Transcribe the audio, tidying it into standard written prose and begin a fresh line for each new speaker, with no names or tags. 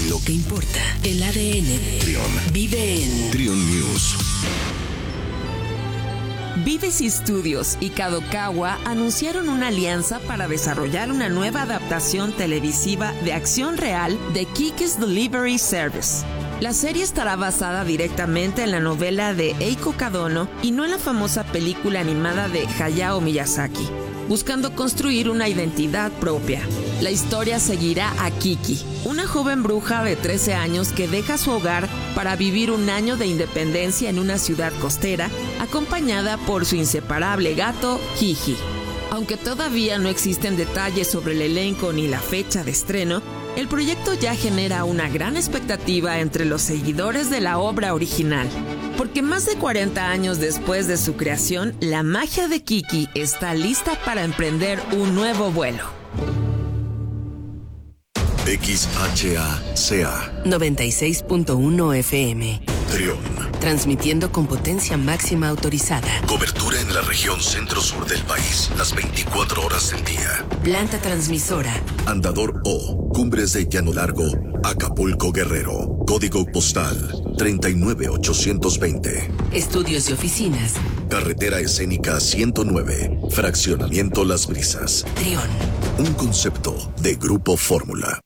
lo que importa, el ADN.
Trión.
Vive en
Trión News.
Vives Studios y Kadokawa anunciaron una alianza para desarrollar una nueva adaptación televisiva de acción real de Kiki's Delivery Service. La serie estará basada directamente en la novela de Eiko Kadono y no en la famosa película animada de Hayao Miyazaki, buscando construir una identidad propia. La historia seguirá a Kiki, una joven bruja de 13 años que deja su hogar para vivir un año de independencia en una ciudad costera, acompañada por su inseparable gato, Gigi. Aunque todavía no existen detalles sobre el elenco ni la fecha de estreno, el proyecto ya genera una gran expectativa entre los seguidores de la obra original. Porque más de 40 años después de su creación, la magia de Kiki está lista para emprender un nuevo vuelo.
XHACA
96.1 FM.
Trión.
Transmitiendo con potencia máxima autorizada.
Cobertura en la región centro-sur del país, las 24 horas del día.
Planta transmisora.
Andador O, Cumbres de Llano Largo, Acapulco, Guerrero. Código postal 39820.
Estudios y oficinas.
Carretera Escénica 109, Fraccionamiento Las Brisas.
Trión.
Un concepto de Grupo Fórmula.